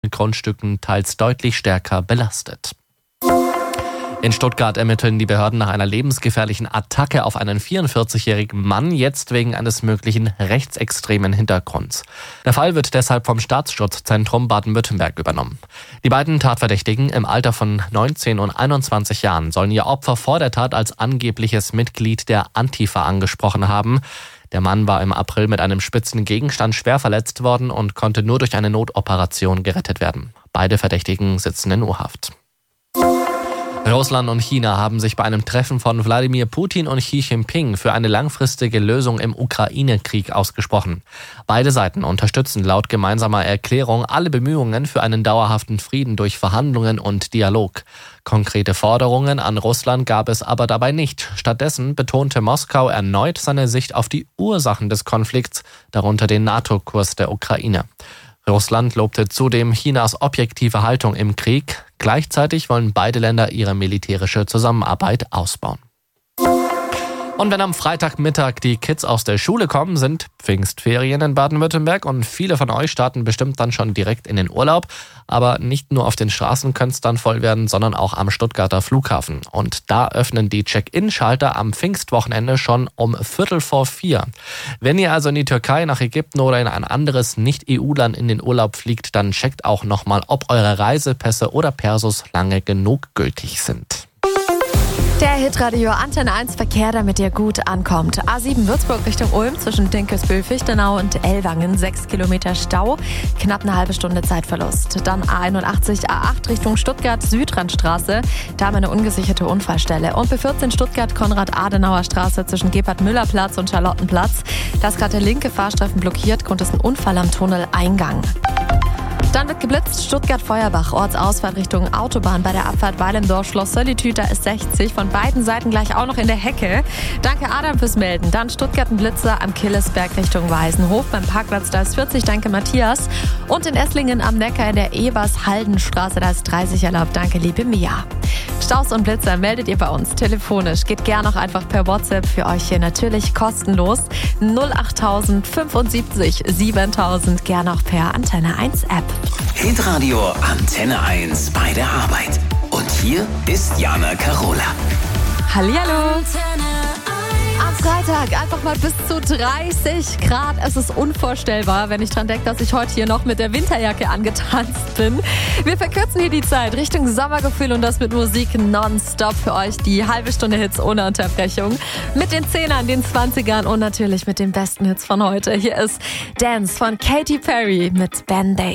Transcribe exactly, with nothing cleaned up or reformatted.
mit Grundstücken teils deutlich stärker belastet. In Stuttgart ermitteln die Behörden nach einer lebensgefährlichen Attacke auf einen vierundvierzigjährigen Mann, jetzt wegen eines möglichen rechtsextremen Hintergrunds. Der Fall wird deshalb vom Staatsschutzzentrum Baden-Württemberg übernommen. Die beiden Tatverdächtigen im Alter von neunzehn und einundzwanzig Jahren sollen ihr Opfer vor der Tat als angebliches Mitglied der Antifa angesprochen haben. Der Mann war im April mit einem spitzen Gegenstand schwer verletzt worden und konnte nur durch eine Notoperation gerettet werden. Beide Verdächtigen sitzen in U-Haft. Russland und China haben sich bei einem Treffen von Wladimir Putin und Xi Jinping für eine langfristige Lösung im Ukraine-Krieg ausgesprochen. Beide Seiten unterstützen laut gemeinsamer Erklärung alle Bemühungen für einen dauerhaften Frieden durch Verhandlungen und Dialog. Konkrete Forderungen an Russland gab es aber dabei nicht. Stattdessen betonte Moskau erneut seine Sicht auf die Ursachen des Konflikts, darunter den NATO-Kurs der Ukraine. Russland lobte zudem Chinas objektive Haltung im Krieg. Gleichzeitig wollen beide Länder ihre militärische Zusammenarbeit ausbauen. Und wenn am Freitagmittag die Kids aus der Schule kommen, sind Pfingstferien in Baden-Württemberg und viele von euch starten bestimmt dann schon direkt in den Urlaub. Aber nicht nur auf den Straßen könnte es dann voll werden, sondern auch am Stuttgarter Flughafen. Und da öffnen die Check-in-Schalter am Pfingstwochenende schon um Viertel vor vier. Wenn ihr also in die Türkei, nach Ägypten oder in ein anderes Nicht-E U-Land in den Urlaub fliegt, dann checkt auch nochmal, ob eure Reisepässe oder Persos lange genug gültig sind. Der Hitradio Antenne eins Verkehr, damit ihr gut ankommt. A sieben Würzburg Richtung Ulm zwischen Dinkelsbühl-Fichtenau und Ellwangen. sechs Kilometer Stau, knapp eine halbe Stunde Zeitverlust. Dann A einundachtzig A acht Richtung Stuttgart Südrandstraße. Da haben wir eine ungesicherte Unfallstelle. Und B vierzehn Stuttgart Konrad-Adenauer-Straße zwischen Gebhard-Müller-Platz und Charlottenplatz. Da ist gerade der linke Fahrstreifen blockiert. Grund ist ein Unfall am Tunneleingang. Dann wird geblitzt, Stuttgart-Feuerbach, Ortsausfahrt Richtung Autobahn bei der Abfahrt Weilendorf, Schloss Solitude, da ist sechzig, von beiden Seiten gleich auch noch in der Hecke. Danke Adam fürs Melden. Dann Stuttgart ein Blitzer am Killesberg Richtung Weißenhof, beim Parkplatz, da ist vierzig, danke Matthias. Und in Esslingen am Neckar in der Ebers-Haldenstraße, da ist dreißig erlaubt, danke liebe Mia. Staus und Blitzer meldet ihr bei uns telefonisch. Geht gern auch einfach per WhatsApp, für euch hier natürlich kostenlos. null acht tausend fünfundsiebzig siebentausend, gern auch per Antenne eins App. Hitradio Antenne eins bei der Arbeit. Und hier ist Jana Karola. Hallihallo. Am Freitag einfach mal bis zu dreißig Grad. Es ist unvorstellbar, wenn ich dran denke, dass ich heute hier noch mit der Winterjacke angetanzt bin. Wir verkürzen hier die Zeit Richtung Sommergefühl und das mit Musik nonstop für euch. Die halbe Stunde Hits ohne Unterbrechung. Mit den Zehnern, den Zwanzigern und natürlich mit den besten Hits von heute. Hier ist Dance von Katy Perry mit Band-Aid.